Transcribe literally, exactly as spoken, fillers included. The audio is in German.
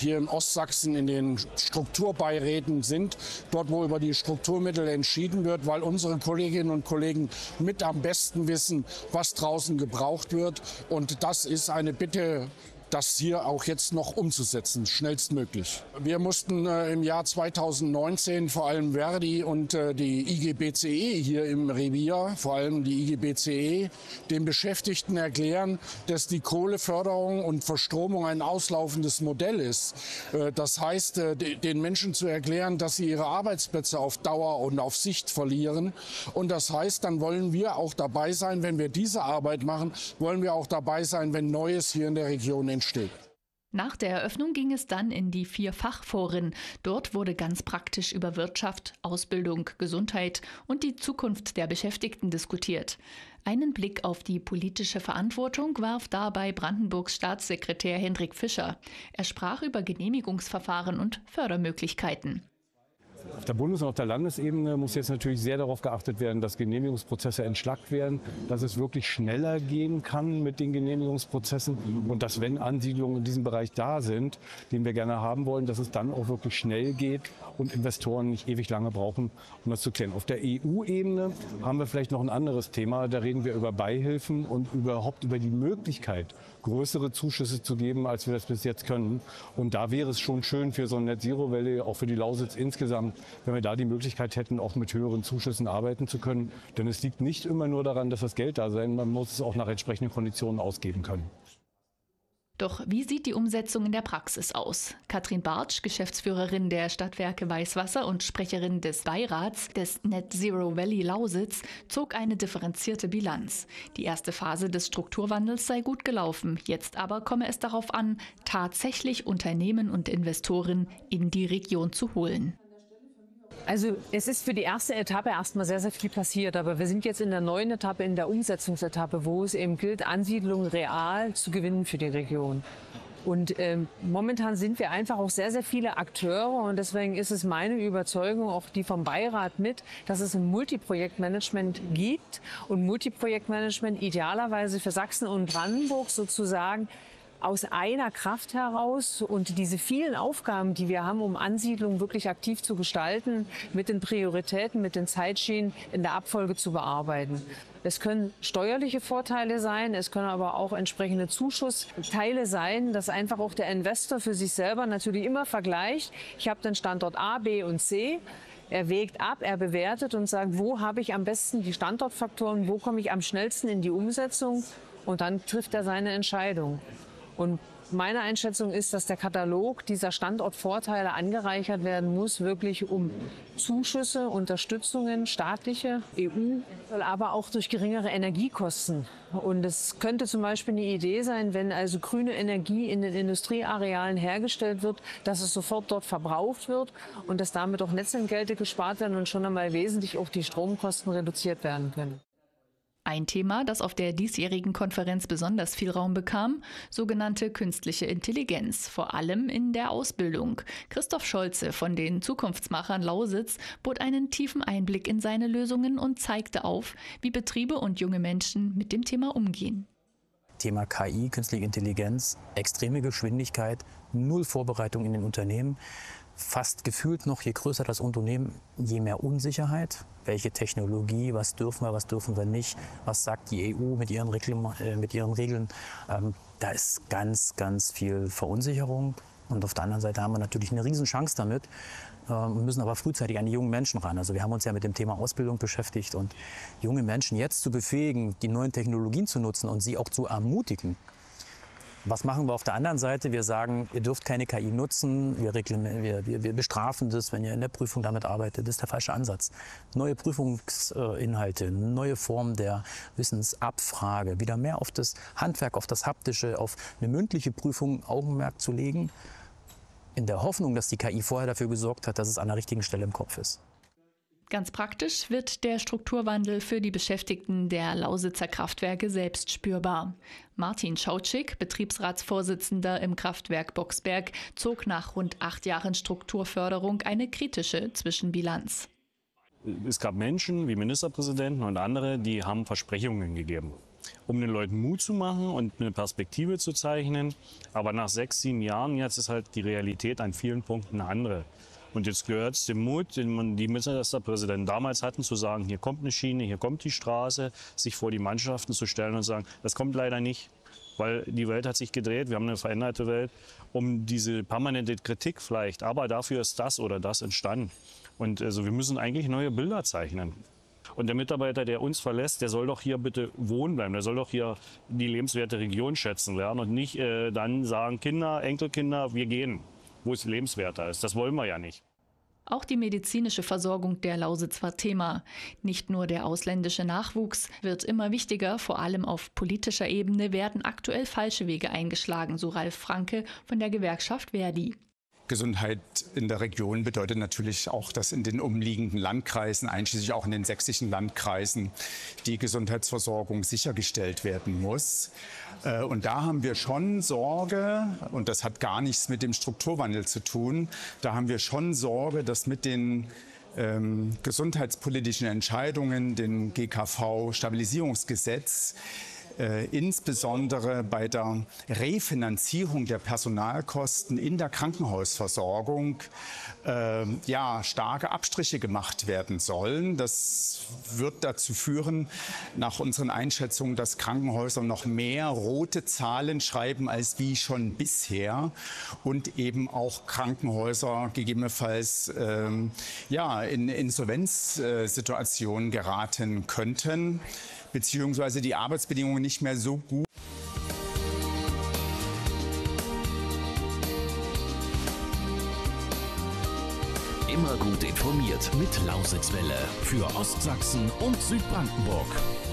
hier in Ostsachsen in den Strukturbeiräten sind, dort wo über die Strukturmittel entschieden wird, weil unsere Kolleginnen und Kollegen mit am besten wissen, was draußen gebraucht wird. Und das ist eine Bitte, das hier auch jetzt noch umzusetzen, schnellstmöglich. Wir mussten äh, im Jahr zweitausendneunzehn vor allem Verdi und äh, die I G B C E hier im Revier, vor allem die I G B C E, den Beschäftigten erklären, dass die Kohleförderung und Verstromung ein auslaufendes Modell ist. Äh, das heißt, äh, den Menschen zu erklären, dass sie ihre Arbeitsplätze auf Dauer und auf Sicht verlieren. Und das heißt, dann wollen wir auch dabei sein, wenn wir diese Arbeit machen, wollen wir auch dabei sein, wenn Neues hier in der Region entsteht. Nach der Eröffnung ging es dann in die vier Fachforen. Dort wurde ganz praktisch über Wirtschaft, Ausbildung, Gesundheit und die Zukunft der Beschäftigten diskutiert. Einen Blick auf die politische Verantwortung warf dabei Brandenburgs Staatssekretär Hendrik Fischer. Er sprach über Genehmigungsverfahren und Fördermöglichkeiten. Auf der Bundes- und auf der Landesebene muss jetzt natürlich sehr darauf geachtet werden, dass Genehmigungsprozesse entschlackt werden, dass es wirklich schneller gehen kann mit den Genehmigungsprozessen und dass, wenn Ansiedlungen in diesem Bereich da sind, den wir gerne haben wollen, dass es dann auch wirklich schnell geht und Investoren nicht ewig lange brauchen, um das zu klären. Auf der E U-Ebene haben wir vielleicht noch ein anderes Thema. Da reden wir über Beihilfen und überhaupt über die Möglichkeit, größere Zuschüsse zu geben, als wir das bis jetzt können. Und da wäre es schon schön für so eine Net-Zero-Welle, auch für die Lausitz insgesamt, wenn wir da die Möglichkeit hätten, auch mit höheren Zuschüssen arbeiten zu können. Denn es liegt nicht immer nur daran, dass das Geld da sein, man muss es auch nach entsprechenden Konditionen ausgeben können. Doch wie sieht die Umsetzung in der Praxis aus? Katrin Bartsch, Geschäftsführerin der Stadtwerke Weißwasser und Sprecherin des Beirats des Net Zero Valley Lausitz, zog eine differenzierte Bilanz. Die erste Phase des Strukturwandels sei gut gelaufen. Jetzt aber komme es darauf an, tatsächlich Unternehmen und Investoren in die Region zu holen. Also es ist für die erste Etappe erstmal sehr, sehr viel passiert. Aber wir sind jetzt in der neuen Etappe, in der Umsetzungsetappe, wo es eben gilt, Ansiedlungen real zu gewinnen für die Region. Und ähm, momentan sind wir einfach auch sehr, sehr viele Akteure. Und deswegen ist es meine Überzeugung, auch die vom Beirat mit, dass es ein Multiprojektmanagement gibt. Und Multiprojektmanagement idealerweise für Sachsen und Brandenburg sozusagen aus einer Kraft heraus und diese vielen Aufgaben, die wir haben, um Ansiedlungen wirklich aktiv zu gestalten, mit den Prioritäten, mit den Zeitschienen in der Abfolge zu bearbeiten. Es können steuerliche Vorteile sein, es können aber auch entsprechende Zuschussteile sein, dass einfach auch der Investor für sich selber natürlich immer vergleicht. Ich habe den Standort A, B und C. Er wägt ab, er bewertet und sagt, wo habe ich am besten die Standortfaktoren, wo komme ich am schnellsten in die Umsetzung, und dann trifft er seine Entscheidung. Und meine Einschätzung ist, dass der Katalog dieser Standortvorteile angereichert werden muss, wirklich um Zuschüsse, Unterstützungen, staatliche, E U, aber auch durch geringere Energiekosten. Und es könnte zum Beispiel eine Idee sein, wenn also grüne Energie in den Industriearealen hergestellt wird, dass es sofort dort verbraucht wird und dass damit auch Netzentgelte gespart werden und schon einmal wesentlich auch die Stromkosten reduziert werden können. Ein Thema, das auf der diesjährigen Konferenz besonders viel Raum bekam, sogenannte künstliche Intelligenz, vor allem in der Ausbildung. Christoph Scholze von den Zukunftsmachern Lausitz bot einen tiefen Einblick in seine Lösungen und zeigte auf, wie Betriebe und junge Menschen mit dem Thema umgehen. Thema K I, künstliche Intelligenz, extreme Geschwindigkeit, null Vorbereitung in den Unternehmen. Fast gefühlt noch, je größer das Unternehmen, je mehr Unsicherheit. Welche Technologie, was dürfen wir, was dürfen wir nicht, was sagt die E U mit ihren Regeln. Äh, mit ihren Regeln. Ähm, da ist ganz, ganz viel Verunsicherung. Und auf der anderen Seite haben wir natürlich eine Riesenchance damit und äh, müssen aber frühzeitig an die jungen Menschen ran. Also wir haben uns ja mit dem Thema Ausbildung beschäftigt und junge Menschen jetzt zu befähigen, die neuen Technologien zu nutzen und sie auch zu ermutigen. Was machen wir auf der anderen Seite? Wir sagen, ihr dürft keine K I nutzen, wir, wir, wir, wir bestrafen das, wenn ihr in der Prüfung damit arbeitet. Das ist der falsche Ansatz. Neue Prüfungsinhalte, neue Formen der Wissensabfrage, wieder mehr auf das Handwerk, auf das Haptische, auf eine mündliche Prüfung Augenmerk zu legen, in der Hoffnung, dass die K I vorher dafür gesorgt hat, dass es an der richtigen Stelle im Kopf ist. Ganz praktisch wird der Strukturwandel für die Beschäftigten der Lausitzer Kraftwerke selbst spürbar. Martin Schautschik, Betriebsratsvorsitzender im Kraftwerk Boxberg, zog nach rund acht Jahren Strukturförderung eine kritische Zwischenbilanz. Es gab Menschen wie Ministerpräsidenten und andere, die haben Versprechungen gegeben. um den Leuten Mut zu machen und eine Perspektive zu zeichnen. Aber nach sechs, sieben Jahren jetzt ist halt die Realität an vielen Punkten eine andere. Und jetzt gehört es dem Mut, den man, die Ministerpräsidenten damals hatten, zu sagen, hier kommt eine Schiene, hier kommt die Straße, sich vor die Mannschaften zu stellen und sagen, das kommt leider nicht, weil die Welt hat sich gedreht, wir haben eine veränderte Welt, um diese permanente Kritik vielleicht, aber dafür ist das oder das entstanden. Und also wir müssen eigentlich neue Bilder zeichnen. Und der Mitarbeiter, der uns verlässt, der soll doch hier bitte wohnen bleiben. Der soll doch hier die lebenswerte Region schätzen lernen und nicht äh, dann sagen, Kinder, Enkelkinder, wir gehen, wo es lebenswerter ist. Das wollen wir ja nicht. Auch die medizinische Versorgung der Lausitz war Thema. Nicht nur der ausländische Nachwuchs wird immer wichtiger, vor allem auf politischer Ebene werden aktuell falsche Wege eingeschlagen, so Ralf Franke von der Gewerkschaft Verdi. Gesundheit in der Region bedeutet natürlich auch, dass in den umliegenden Landkreisen, einschließlich auch in den sächsischen Landkreisen, die Gesundheitsversorgung sichergestellt werden muss. Und da haben wir schon Sorge, und das hat gar nichts mit dem Strukturwandel zu tun, da haben wir schon Sorge, dass mit den ähm, gesundheitspolitischen Entscheidungen, dem G K V-Stabilisierungsgesetz, Äh, insbesondere bei der Refinanzierung der Personalkosten in der Krankenhausversorgung äh, ja, starke Abstriche gemacht werden sollen. Das wird dazu führen, nach unseren Einschätzungen, dass Krankenhäuser noch mehr rote Zahlen schreiben als wie schon bisher und eben auch Krankenhäuser gegebenenfalls äh, ja, in Insolvenzsituationen geraten könnten, beziehungsweise die Arbeitsbedingungen nicht mehr so gut. Immer gut informiert mit Lausitzwelle für Ostsachsen und Südbrandenburg.